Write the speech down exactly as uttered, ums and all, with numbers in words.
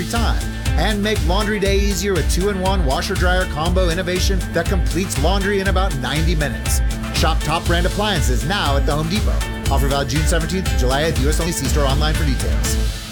every time. And make laundry day easier with two in one washer-dryer combo innovation that completes laundry in about ninety minutes. Shop top brand appliances now at the Home Depot. Offer valid June seventeenth to July eighth, U S only. See store online for details.